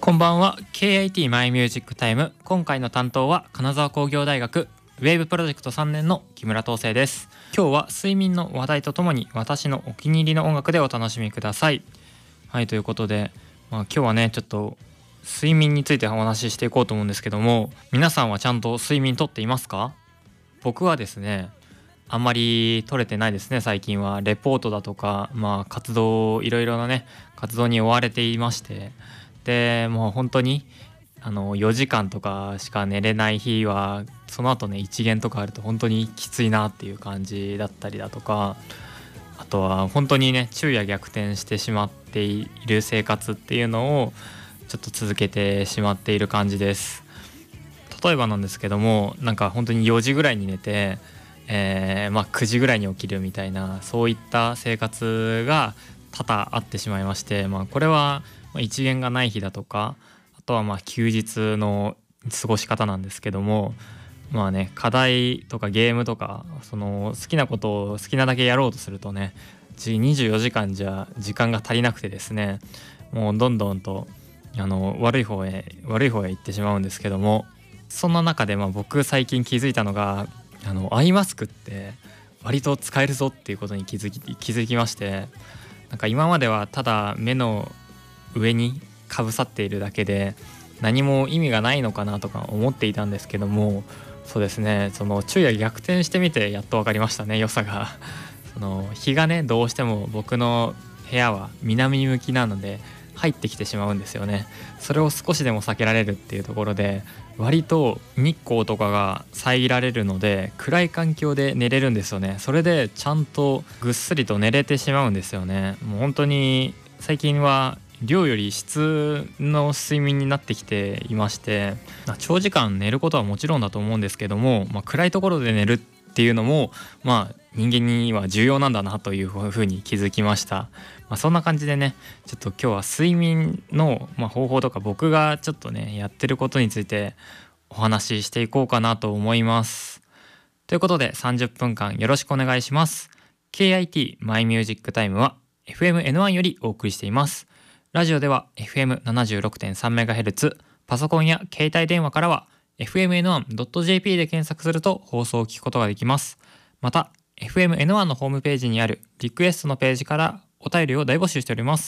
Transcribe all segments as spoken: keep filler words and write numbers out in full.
こんばんは。 ケーアイティー マイミュージックタイム。今回の担当は金沢工業大学ウェーブプロジェクトさんねんの木村東生です。今日は睡眠の話題とともに私のお気に入りの音楽でお楽しみください。はい、ということで、まあ、今日はねちょっと睡眠についてお話ししていこうと思うんですけども、皆さんはちゃんと睡眠とっていますか？僕はですねあんまり取れてないですね。最近はレポートだとか、まあ活動いろいろなね活動に追われていまして、でもう本当にあのよじかんとかしか寝れない日はその後ね一限とかあると本当にきついなっていう感じだったりだとか、あとは本当にね昼夜逆転してしまっている生活っていうのをちょっと続けてしまっている感じです。例えばなんですけども、なんか本当によじぐらいに寝て、えーまあ、くじぐらいに起きるみたいな、そういった生活が多々あってしまいまして、まあ、これは一限がない日だとか、あとはまあ休日の過ごし方なんですけども、まあね課題とかゲームとかその好きなことを好きなだけやろうとするとねにじゅうよじかんじゃ時間が足りなくてですね、もうどんどんとあの悪い方へ悪い方へ行ってしまうんですけども、そんな中でまあ僕最近気づいたのが、あのアイマスクって割と使えるぞっていうことに気づき気づきまして、なんか今まではただ目の上にかぶさっているだけで何も意味がないのかなとか思っていたんですけども、そうですね、その昼夜逆転してみてやっと分かりましたね、良さが。その日がねどうしても僕の部屋は南向きなので入ってきてしまうんですよね。それを少しでも避けられるっていうところで、割と日光とかが遮られるので暗い環境で寝れるんですよね。それでちゃんとぐっすりと寝れてしまうんですよね。もう本当に最近は量より質の睡眠になってきていまして、長時間寝ることはもちろんだと思うんですけども、まあ、暗いところで寝るっていうのもまあ人間には重要なんだなというふうに気づきました。まあ、そんな感じでねちょっと今日は睡眠のまあ方法とか僕がちょっとねやってることについてお話ししていこうかなと思います。ということでさんじゅっぷんかんよろしくお願いします。 ケーアイティー マイミュージックタイムは エフエムエヌワン よりお送りしています。ラジオでは エフエムななじゅうろくてんさんメガヘルツ、パソコンや携帯電話からは エフエムエヌワンドットジェーピー で検索すると放送を聞くことができます。また エフエムエヌワン のホームページにあるリクエストのページからお便りを大募集しております。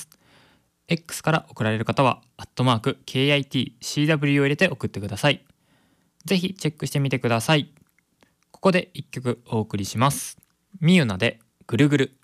X から送られる方はアットマーク ケーアイティーシーダブリュー を入れて送ってください。ぜひチェックしてみてください。ここでいっきょくお送りします。みゆなでぐるぐる。